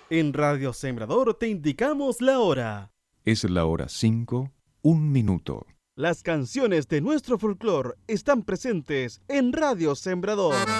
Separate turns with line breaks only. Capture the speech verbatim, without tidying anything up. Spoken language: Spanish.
En Radio Sembrador te indicamos la hora.
Es la hora cinco, un minuto.
Las canciones de nuestro folclore están presentes en Radio Sembrador.